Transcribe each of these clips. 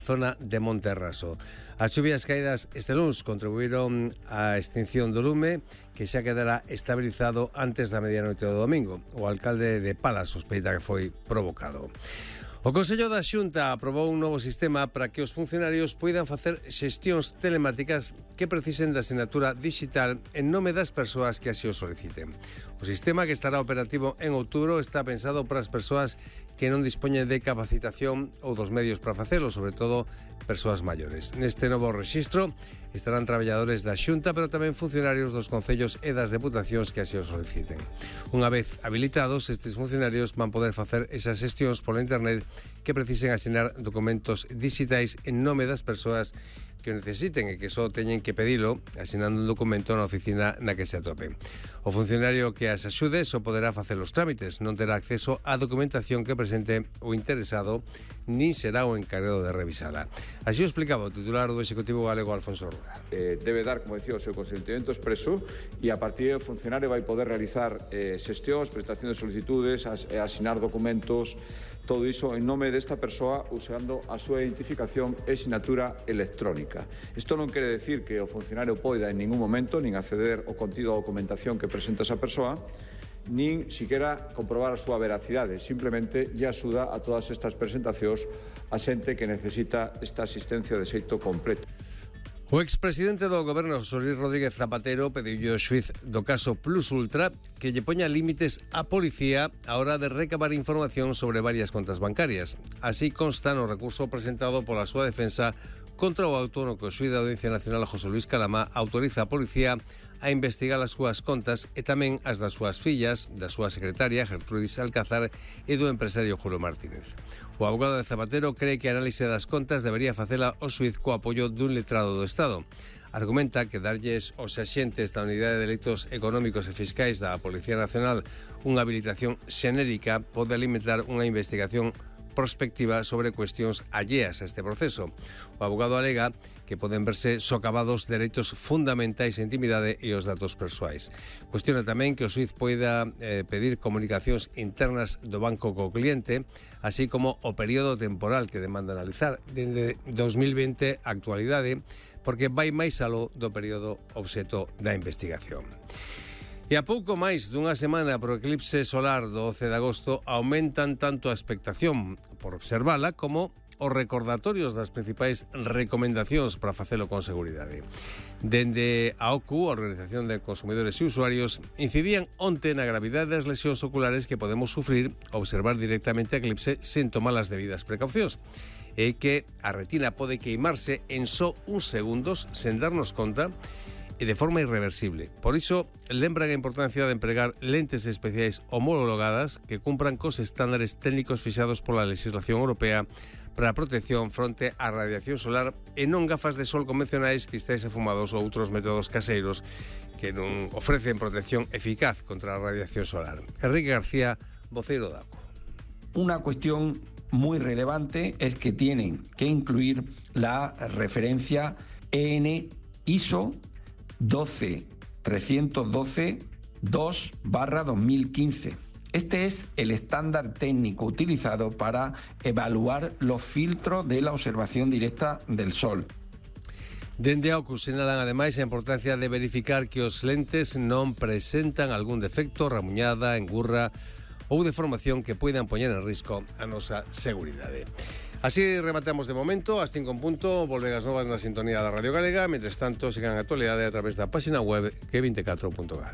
zona de Monterraso. As chuvias caídas este luns contribuíron á extinción do lume, que xa quedará estabilizado antes da medianoite do domingo. O alcalde de Palas sospeita que foi provocado. O Consello da Xunta aprobou un novo sistema para que os funcionarios poidan facer xestións telemáticas que precisen da asignatura digital en nome das persoas que así o soliciten. O sistema, que estará operativo en outubro, está pensado para as persoas que non dispoñen de capacitación ou dos medios para facelo, sobre todo persoas maiores. Neste novo rexistro estarán traballadores da Xunta, pero tamén funcionarios dos concellos e das deputacións que así o soliciten. Unha vez habilitados, estes funcionarios van poder facer esas xestións pola internet que precisen asinar documentos digitais en nome das persoas que o necesiten e que só teñen que pedilo asinando un documento na oficina na que se atopen. O funcionario que as axude só poderá facer os trámites, non terá acceso á documentación que presente o interesado, nin será o encargado de revisala. Así o explicaba o titular do Executivo galego, Alfonso Rueda. Debe dar, como decía, o seu consentimento expreso e a partir do funcionario vai poder realizar xestións, prestación de solicitudes, asinar documentos, todo iso en nome desta persoa usando a súa identificación e sinatura electrónica. Isto non quere decir que o funcionario poida en ningún momento nin acceder ao contido da documentación que presenta esa persoa, nin siquiera comprobar a súa veracidade, simplemente lle axuda a todas estas presentacións a xente que necesita esta asistencia de xeito completo. O expresidente do goberno, José Luis Rodríguez Zapatero, pediulle ao xuíz do caso Plus Ultra que lle poña límites á policía á hora de recabar información sobre varias contas bancarias. Así consta no recurso presentado pola súa defensa contra o auto no que o xuíz da Audiencia Nacional, José Luis Calama, autoriza a policía a investigar as súas contas e tamén as das súas fillas, da súa secretaria, Gertrudis Alcázar, e do empresario Julio Martínez. O abogado de Zapatero cree que a análise das contas debería facela o xuíz co apoio dun letrado do Estado. Argumenta que darlles aos axentes da Unidade de Delitos Económicos e Fiscais da Policía Nacional unha habilitación xenérica pode alimentar unha investigación prospectiva sobre cuestións alleas a este proceso. O abogado alega que poden verse socavados dereitos fundamentais a intimidade e os datos persoais. Cuestiona tamén que o xuíz poida pedir comunicacións internas do banco co cliente, así como o período temporal que demanda analizar dende 2020 a actualidade, porque vai máis aló do período obxeto da investigación. E a pouco máis dunha semana pro eclipse solar do 12 de agosto aumentan tanto a expectación por observala como os recordatorios das principais recomendacións para facelo con seguridade. Dende a OCU, a Organización de Consumidores e Usuarios, incidían onte na gravidade das lesións oculares que podemos sufrir ao observar directamente a eclipse sen tomar as debidas precaucións. E que a retina pode queimarse en só uns segundos sen darnos conta e de forma irreversible. Por iso, lembran a importancia de empregar lentes especiais homologadas que cumpran cos estándares técnicos fixados pola legislación europea para a protección fronte á radiación solar e non gafas de sol convencionais, cristais efumados ou outros métodos caseiros que non ofrecen protección eficaz contra a radiación solar. Enrique García, voceiro da ACU. Una cuestión muy relevante es que tienen que incluir la referencia EN ISO 12312-2/2015. Este es el estándar técnico utilizado para evaluar los filtros de la observación directa del Sol. Dende a OCU sinalan ademais a importancia de verificar que os lentes non presentan algún defecto, ramuñada, engurra ou deformación que poidan poñer en risco a nosa seguridade. Así rematamos de momento, ás 5 en punto, volven as novas na sintonía da Radio Galega, mentres tanto sigan a actualidade a través da página web que24.gal.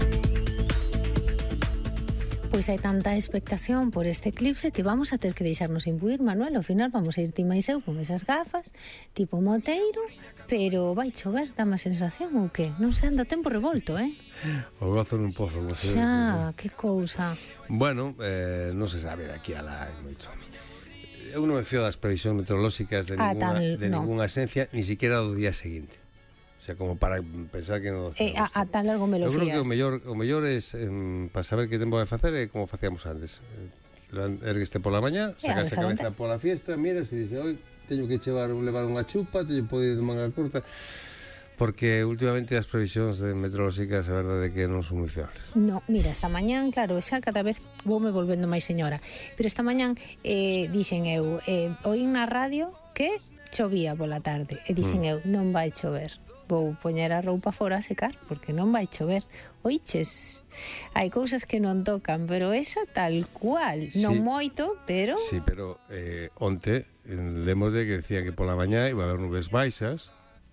Pois hai tanta expectación por este eclipse que vamos a ter que deixarnos imbuir, Manuel. Ao final vamos a ir ti máis eu con esas gafas, tipo moteiro, pero vai chover, dá má sensación ou que? Non sei, anda tempo revolto, O gozo nun pozo. Xa, que cousa. Bueno, non se sabe de aquí a lá moito. Eu non me fío das previsións meteorolóxicas de ninguna esencia, ni siquiera do día seguinte. O sea, como para pensar que non... A tan largo me lo fías. Eu creo que o mellor é para saber que tempo vai facer é como facíamos antes. Ergueste pola mañá, sacas a cabeza pola fiestra, miras e dices, oi, teño que levar unha chupa, teño que poder de manga curta... Porque últimamente as previsións meteorolóxicas a verdade é que non son moi fiables. No, mira, esta mañán, claro, xa cada vez voume volvendo máis señora, pero esta mañán dixen eu, oín na radio que chovía pola tarde e dixen eu, non vai chover, vou poñer a roupa fora a secar porque non vai chover. Oiches, hai cousas que non tocan, pero esa tal cual, non moito, pero... Sí, pero onte lemos de que decían que pola mañá iba a haber nubes baixas,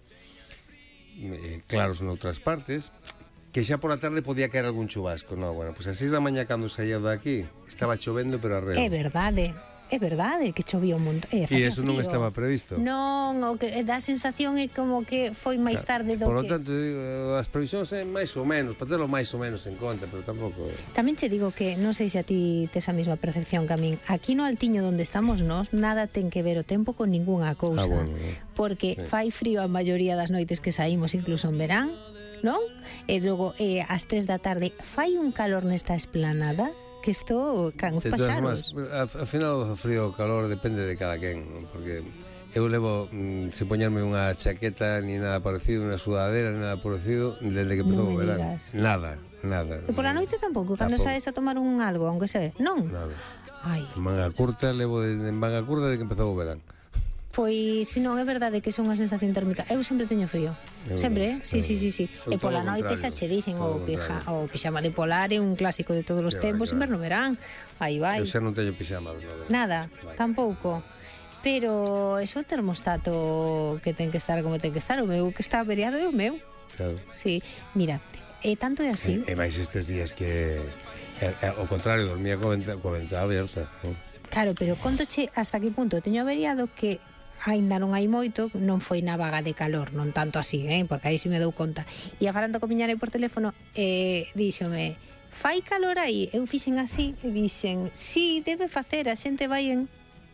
claros noutras partes, que xa pola tarde podía caer algún chubasco. No, bueno, pues a 6 da mañá cando saía de aquí estaba chovendo, pero arreo. É verdade que chovía un montón. E eso non estaba previsto. Non, o que dá a sensación é como que foi máis tarde do que... Por lo tanto, as previsións é máis ou menos, para terlo máis ou menos en conta, pero tampouco... Tamén che digo que, non sei se a ti tes a mesma percepción que a min, aquí no Altiño onde estamos nós, nada ten que ver o tempo con ningunha cousa. Bueno. Porque fai frío a maioría das noites que saímos, incluso en verán, non? E logo, ás 3 da tarde, fai un calor nesta esplanada que isto can os paxaros. Ao final o frío o calor depende de cada quen, non? Porque eu levo sen poñerme unha chaqueta ni nada parecido, unha sudadera ni nada parecido desde que empezou o verán. Nada. E pola noite tampouco, cando saes a tomar un algo, aunque sea, non? Nada. Ai. Manga curta, levo en manga curta desde que empezou o verán. Pois, se non é verdade que é unha sensación térmica. Eu sempre teño frío. Sempre, sí. E pola noite xa che dixen o pixama de polar é un clásico de todos os tempos, inverno verán. Aí vai. Eu xa non teño pixama. Nada, tampouco. Pero é o termostato que ten que estar como ten que estar. O meu que está averiado é o meu. Claro. Sí, mira, tanto é así. E máis estes días que ao contrario, dormía coa ventana aberta. Claro, pero contoche hasta que punto teño averiado que aínda non hai moito, non foi na vaga de calor, non tanto así, porque aí si me dou conta. E a falando co miña nai por teléfono, díxome, fai calor aí? Eu fixen así, e dixen, sí, debe facer, a xente vai en...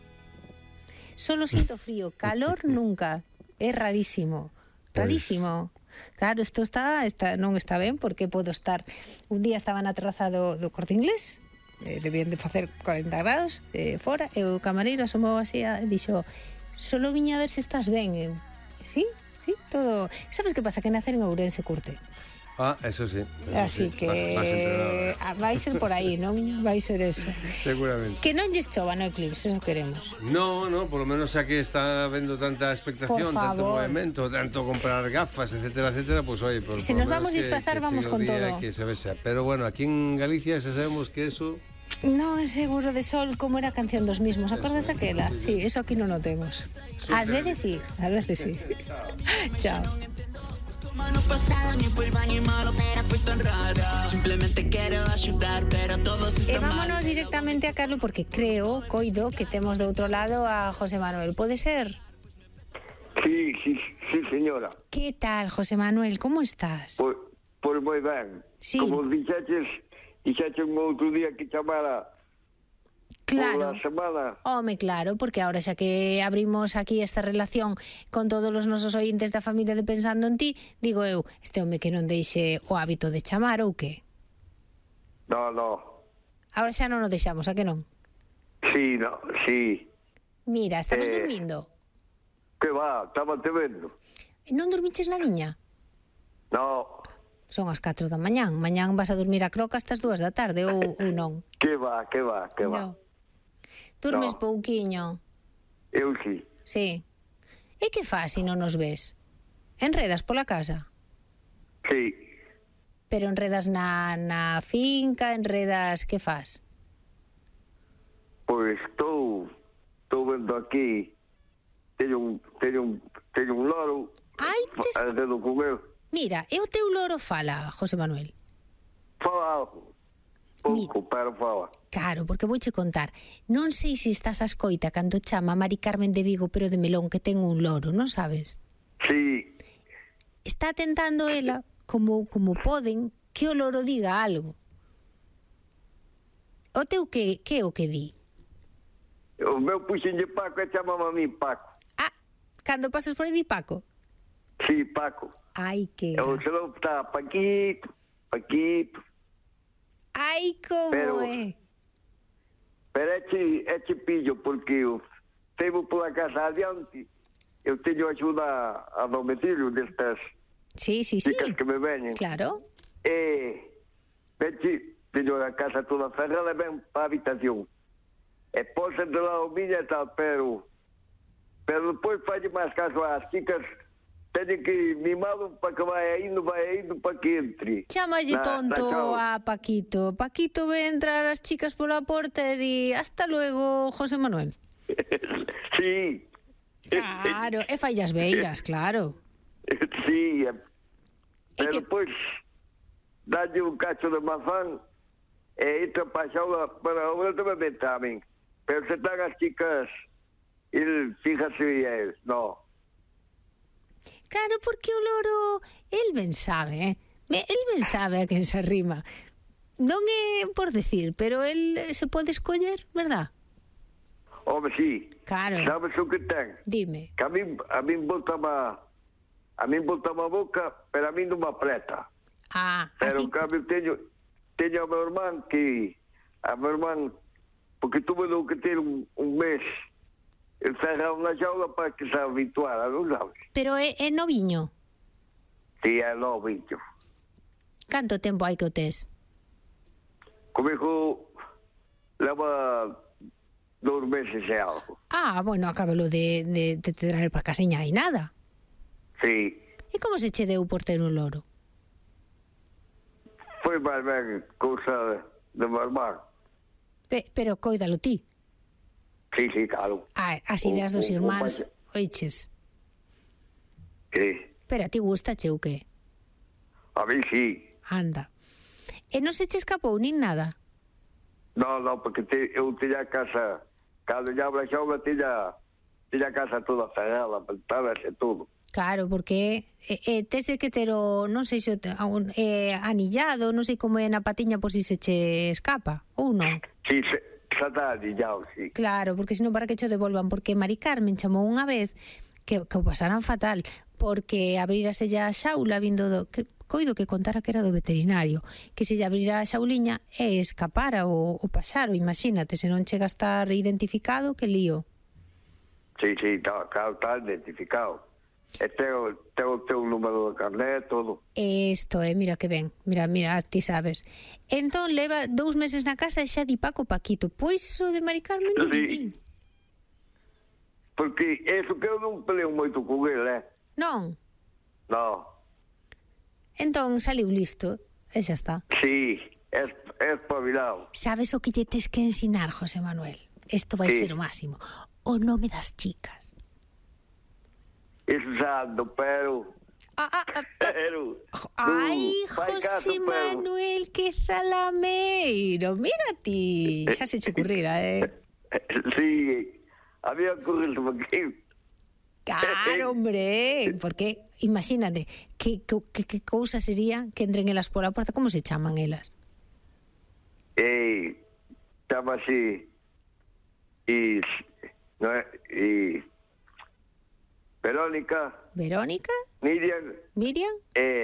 Solo sinto frío, calor nunca. É rarísimo, rarísimo. Claro, isto non está ben, porque podo estar... Un día estaba na terraza do Corte Inglés, debían de facer 40 graus fora, e o camareiro asomou así e dixo, solo viña a ver se estás ben. Sí, todo. Sabes que pasa? Que nacer en Ourense curte. Eso sí. Así que vai ser por aí, non? Vai ser eso. Seguramente. Que non lles chova no eclipse, eso queremos. No, por lo menos xa que está vendo tanta expectación, tanto movimento, tanto comprar gafas, etcétera, pues oye, se nos vamos disfrazar, vamos con todo. Que se vexa. Pero bueno, aquí en Galicia xa sabemos que eso... No es seguro de sol como era Canción dos Mismos, acordas daquela? Sí, eso aquí non o temos. Ás veces sí. Chao. No pasado ni fue ni malo, pero fue tan rara. Simplemente quiero ayudar, pero todos están mal. Vámonos directamente a Carlos porque coido que temos de outro lado a José Manuel. Pode ser? Sí, señora. Que tal, José Manuel? Como estás? Pois moi ben. Sí. Como dixeches un outro día que chamara claro. Pola semana. Home, claro, porque ahora xa que abrimos aquí esta relación con todos os nosos ointes da familia de Pensando en Ti, digo eu, este home que non deixe o hábito de chamar ou que? No. Ahora xa non o deixamos, a que non? Sí. Mira, estabas dormindo? Que va, estaba te vendo. Non dormiches nadiña? No. Son as 4 da mañán. Mañán vas a dormir a croca hasta as 2 da tarde ou non? Que va. No. Dormes pouquiño? Eu sí. Sí. E que faz se non nos ves? Enredas pola casa? Sí. Pero enredas na finca, enredas... Que faz? Pois estou vendo aquí. Teño un loro. Ai, Enredo con el. Mira, e o teu loro fala, José Manuel? Fala algo. Pouco, pero fala. Claro, porque vouche contar. Non sei se estás a escoita cando chama Mari Carmen de Vigo, pero de Melón, que ten un loro, non sabes? Sí. Está tentando ela, como poden, que o loro diga algo. O teu que é o que di? O meu puxenlle Paco e chamama a mí Paco. Cando pasas por aí di Paco? Sí, Paco. Ai, que... O xelón está Paquito. Ai, como é? Pero é che pillo, porque eu teimo pola casa adiante, eu teño axuda a domicilio destas sí. chicas que me veñen. Claro. Teño a casa toda cerrada e ven para a habitación. E posen de lado miña e tal, pero pero despois falle máis caso ás chicas, teñen que mimado para que vai indo para que entre. Chámalle tonto a Paquito. Paquito ve entrar as chicas pola porta e di hasta luego, José Manuel. Sí. Claro, e fai as beiras, claro. Sí, pero que... despois dalle un cacho de mazán e entra para a xaula para obviamente tamén. Pero se están as chicas, el fíjase a él, no. Claro, porque o loro, el ben sabe, el ben sabe a quen se arrima. Non é por decir, pero el se pode escoller, verdad? Home, sí. Claro. Sabes o que ten? Dime. Que a min voltame a boca, pero a min non me apreta. Pero así... en cambio teño a meu irmán que... A meu irmán... Porque tuve que ter un mes encerrado na jaula para que se habituara, non sabes? Pero é noviño? Sí, é noviño. Canto tempo hai que o tes? Comigo leva 2 meses e algo. Bueno, acabalo de traer para casiña e nada. Sí. E como se che deu por ter un loro? Foi máis ben cousa de meu irmán. Pero coídalo ti. Sí, claro. As ideas dos irmáns, oiches. Sí. Pero a ti gustache ou que? A mí sí. Anda. E non se che escapou nin nada? No, porque eu tiña a casa, cando ya abra a xaula, tiña a casa toda cerrada, ventanas e todo. Claro, porque tes de que ter o, non sei se anillado, non sei como é na patiña por si se che escapa, ou non? Sí, xa está anillado, sí. Claro, porque senón para que cho devolvan, porque Mari Carmen chamou unha vez que o pasaran fatal, porque abrírase ya a xaula vindo coido que contara que era do veterinario, que se lle abrira a xauliña e escapara o paxaro, imagínate, se non chega a estar identificado, que lío. Sí, claro, está identificado. E tengo o teu número de carnet, todo. Isto mira que ben, mira, ti sabes. Entón leva 2 meses na casa e xa di Paco Paquito. Pois o de Mari Carmen non di. Porque eso que eu non peleo moito con ele, Non? No. Entón saliu listo e xa está. Sí, é espabilado. Sabes o que lle tes que ensinar, José Manuel? Isto vai ser o máximo. O nome das chicas. Eso sabe, pero... Ai, José Manuel, que zalameiro. Mira ti, xa se che ocurrira, Sí, había ocurrido aquí. Claro, hombre, porque imagínate, que cousa sería que entren elas pola porta, como se chaman elas? Chama así Verónica. Verónica? Miriam?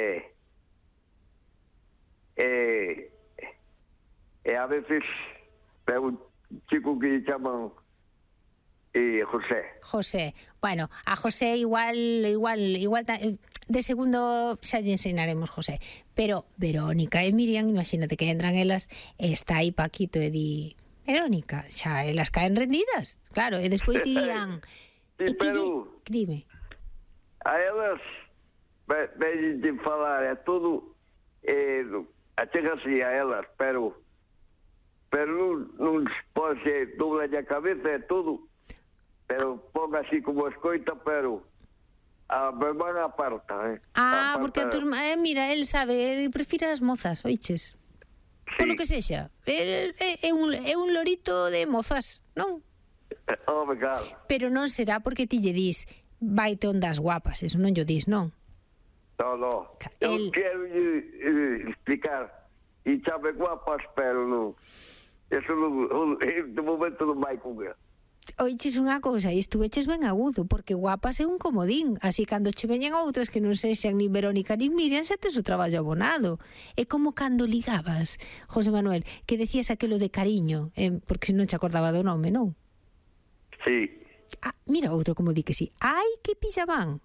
A veces un chico que llaman José. Bueno, a José igual de segundo xa lle ensinaremos José. Pero Verónica e Miriam, imagínate que entran elas e está aí Paquito e di Verónica, xa elas caen rendidas. Claro, e despois dirían pero dime. A elas ven de falar, é todo chega así a elas, pero non pode ser dobla a cabeza, é todo, pero ponga así como escoita, pero a mi hermana aparta, Porque a tu irmán, mira, él sabe, él prefira as mozas, oiches. Sí. Por lo que sexa, é un lorito de mozas, non? Claro. Pero non será porque ti lle dis vaite ondas guapas, eso non llo dis, non? No. Eu quero explicar e chame guapas, pero non. Eso non, de momento non vai con ela. Oiches unha cousa, e estuveches ben agudo, porque guapas é un comodín, así cando che veñen outras que non sexan ni Verónica ni Miriam, xa tes o traballo abonado. É como cando ligabas, José Manuel, que decías aquelo de cariño, porque non che acordaba do nome, non? Sí. Mira outro como di que sí. Ai, que pixabán.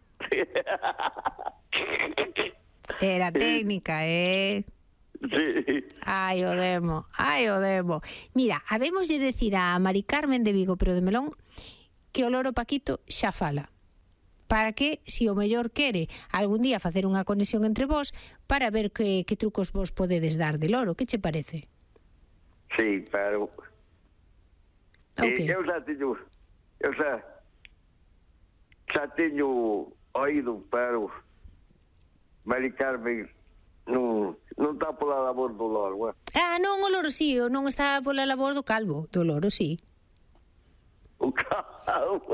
Era técnica, Sí. Ai, o demo. Mira, habemos de decir a Mari Carmen de Vigo, pero de Melón, que o loro Paquito xa fala. Para que, se o mellor quere algún día facer unha conexión entre vos, para ver que trucos vos podedes dar de loro. Que che parece? Sí, pero... Ok. Eu xa teño oído, pero Mari Carmen non está pola labor do loro. Non, o loro sí, non está pola labor do calvo. Do loro sí. O calvo.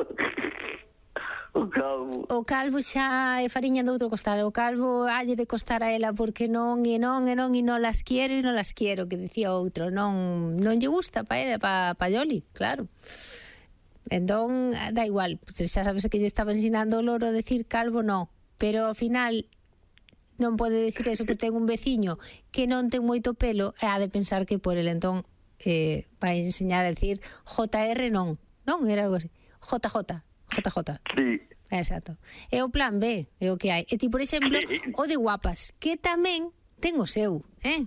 O calvo xa é fariña de outro costal. O calvo halle de costar a ela porque non non las quiero, que dicía outro. Non lle gusta pa ela, pa Yoli, claro. Entón, da igual, xa sabes que lle estaba ensinando o loro a decir calvo non, pero ao final non pode decir eso porque ten un veciño que non ten moito pelo e ha de pensar que por el entón vai enseñar a decir JR non, era algo así, JJ. Sí. Exacto. É o plan B, é o que hai. E ti, por exemplo, o de guapas, que tamén ten o seu,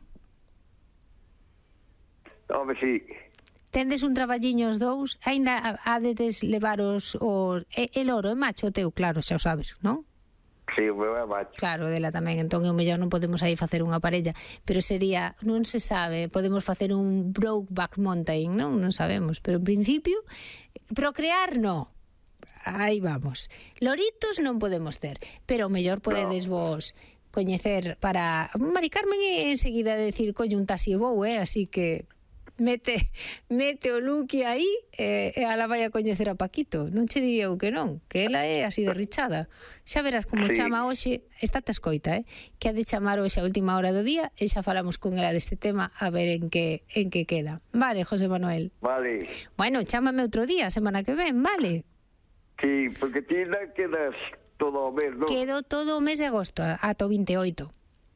Home, sí. Tendes un traballiño os dous, aínda hadedes levar os el oro, é macho o teu, claro, xa o sabes, non? Sí, o meu é macho. Claro, dela tamén, entón o mellor non podemos aí facer unha parella, pero sería, non se sabe, podemos facer un Brokeback Mountain, non sabemos, pero en principio procrear non. Aí vamos. Loritos non podemos ter, pero o mellor podedes vos coñecer para... Mari Carmen é enseguida decir colle un taxi e vou, así que mete o Luqui aí e ala vai a coñecer a Paquito. Non che diría eu que non, que ela é así de richada. Xa verás como chama hoxe, estate escoita, que ha de chamar hoxe a última hora do día e xa falamos con ela deste tema a ver en que queda. Vale, José Manuel? Vale. Bueno, chámame outro día, semana que ven, vale? Sí, porque ti non quedas todo o mes, non? Quedo todo o mes de agosto, ata o 28.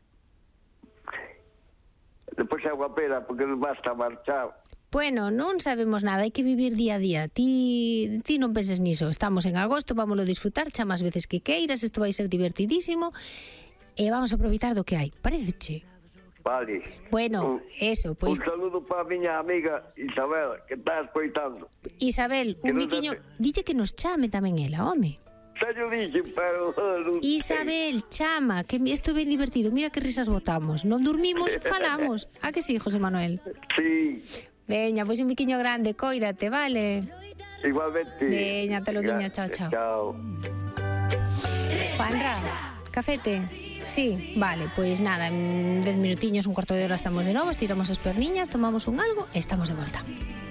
Depois é unha pena, porque non basta marchar. Bueno, non sabemos nada, hai que vivir día a día. Ti non penses niso, estamos en agosto, vámoslo disfrutar, chamas veces que queiras, isto vai ser divertidísimo e vamos a aproveitar do que hai. Paréceche? Vale. Bueno, eso, pois... Un saludo para a miña amiga Isabel, que está escoitando. Isabel, un biquiño... Dille que nos chame tamén ela, home. Xa yo dixen, pero... Isabel, chama, que isto é ben divertido. Mira que risas botamos. Non dormimos, falamos. A que sí, José Manuel? Sí. Veña, pois un biquiño grande, cóidate, vale? Igualmente. Veña, te lo guiño, chao, chao. Chao. Juanra, cafete? Sí, vale, pois nada, en 10 minutiños, un cuarto de hora estamos de novo, estiramos as perniñas, tomamos un algo e estamos de volta.